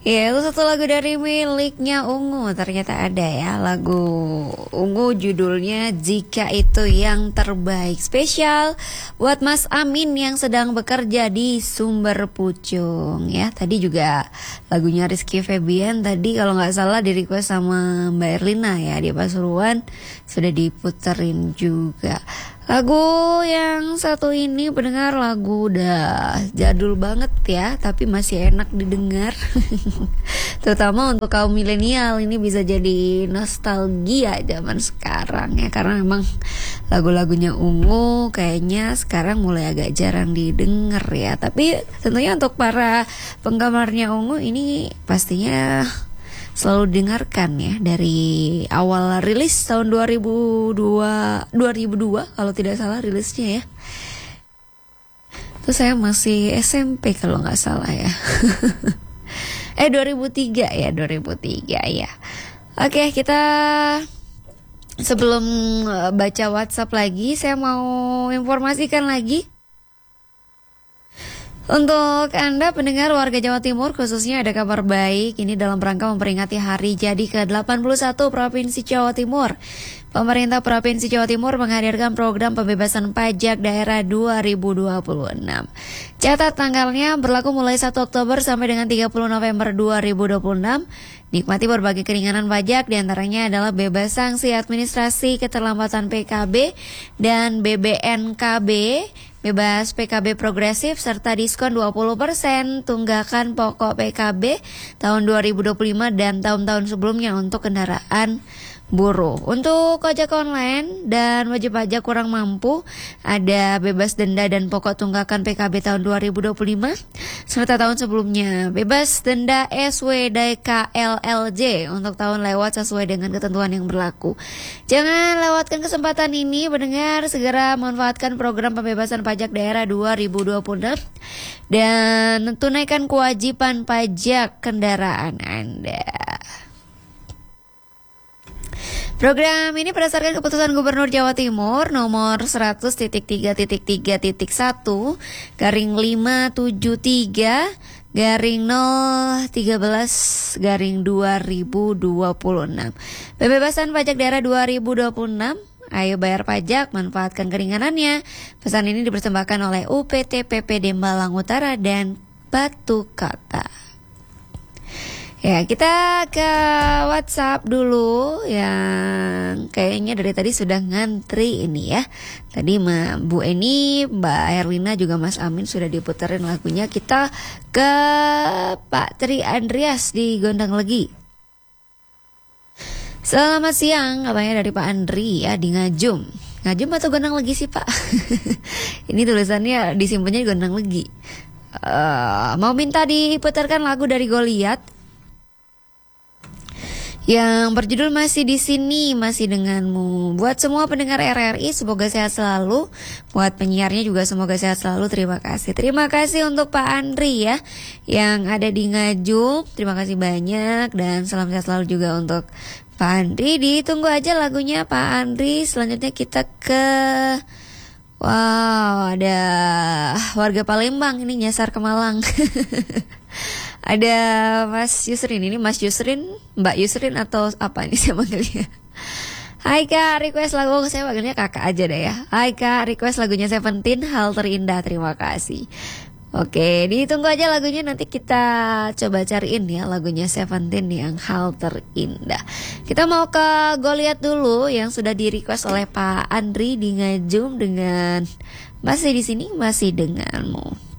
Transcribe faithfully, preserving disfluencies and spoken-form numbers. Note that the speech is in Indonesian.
Ya, itu satu lagu dari miliknya Ungu. Ternyata ada ya lagu Ungu, judulnya Jika Itu Yang Terbaik. Spesial buat Mas Amin yang sedang bekerja di Sumber Pucung ya. Tadi juga lagunya Rizky Febian tadi kalau nggak salah di request sama Mbak Erlina ya, di Pasuruan sudah diputerin juga. Lagu yang satu ini pendengar lagu udah jadul banget ya, tapi masih enak didengar. Terutama untuk kaum milenial, ini bisa jadi nostalgia zaman sekarang ya, karena memang lagu-lagunya Ungu kayaknya sekarang mulai agak jarang didengar ya. Tapi tentunya untuk para penggemarnya Ungu ini pastinya selalu dengarkan ya, dari awal rilis tahun dua ribu dua kalau tidak salah rilisnya ya. Itu saya masih S M P kalau nggak salah ya. eh dua ribu tiga ya, dua ribu tiga ya. Oke, kita sebelum baca WhatsApp lagi, saya mau informasikan lagi untuk Anda pendengar warga Jawa Timur, khususnya ada kabar baik. Ini dalam rangka memperingati hari jadi ke delapan puluh satu Provinsi Jawa Timur. Pemerintah Provinsi Jawa Timur menghadirkan program pembebasan pajak daerah dua ribu dua puluh enam. Catat tanggalnya berlaku mulai satu Oktober sampai dengan tiga puluh November dua ribu dua puluh enam. Nikmati berbagai keringanan pajak, diantaranya adalah bebas sanksi administrasi keterlambatan P K B dan B B N K B, bebas P K B progresif, serta diskon dua puluh persen tunggakan pokok P K B tahun dua ribu dua puluh lima dan tahun-tahun sebelumnya untuk kendaraan buruh. Untuk ojek online dan wajib pajak kurang mampu, ada bebas denda dan pokok tunggakan P K B tahun dua ribu dua puluh lima, serta tahun sebelumnya bebas denda S W D K L L J untuk tahun lewat sesuai dengan ketentuan yang berlaku. Jangan lewatkan kesempatan ini, pendengar, segera manfaatkan program pembebasan pajak daerah dua ribu dua puluh enam dan tunaikan kewajiban pajak kendaraan Anda. Program ini berdasarkan keputusan Gubernur Jawa Timur nomor seratus titik tiga titik tiga titik satu garing lima tujuh tiga garing nol tiga belas garing dua ribu dua puluh enam. Pembebasan pajak daerah dua ribu dua puluh enam. Ayo bayar pajak, manfaatkan keringanannya. Pesan ini dipersembahkan oleh U P T P P D Malang Utara dan Batu Kota. Ya, kita ke WhatsApp dulu yang kayaknya dari tadi sudah ngantri ini ya. Tadi Mbak Bu Eni, Mbak Erlina juga Mas Amin sudah diputerin lagunya. Kita ke Pak Tri Andreas di Gondang Legi. Selamat siang, katanya dari Pak Andri ya di Ngajum. Ngajum atau Gondang Legi sih Pak? Ini tulisannya disimpannya di Gondang Legi. Uh, mau minta diputarkan lagu dari Goliat yang berjudul Masih di Sini, Masih Denganmu. Buat semua pendengar R R I, semoga sehat selalu. Buat penyiarnya juga semoga sehat selalu. Terima kasih. Terima kasih untuk Pak Andri ya, yang ada di Ngajum. Terima kasih banyak dan salam sehat selalu juga untuk Pak Andri. Ditunggu aja lagunya Pak Andri. Selanjutnya kita ke, wow, ada warga Palembang ini nyasar ke Malang. Ada Mas Yusrin, ini Mas Yusrin, Mbak Yusrin atau apa ini saya manggilnya. Hai Kak, request lagu, saya panggilnya kakak aja deh ya. Hai Kak, request lagunya Seventeen, Hal Terindah, terima kasih. Oke, ditunggu aja lagunya, nanti kita coba cariin ya lagunya Seventeen yang Hal Terindah. Kita mau ke Goliat dulu yang sudah di request oleh Pak Andri di Ngajum dengan Masih di Sini, Masih Denganmu.